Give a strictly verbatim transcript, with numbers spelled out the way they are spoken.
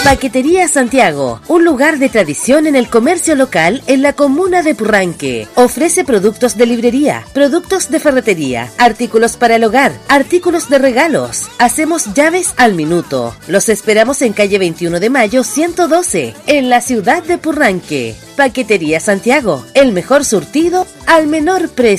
Paquetería Santiago, un lugar de tradición en el comercio local en la comuna de Purranque. Ofrece productos de librería, productos de ferretería, artículos para el hogar, artículos de regalos. Hacemos llaves al minuto. Los esperamos en calle veintiuno de mayo ciento doce, en la ciudad de Purranque. Paquetería Santiago, el mejor surtido al menor precio.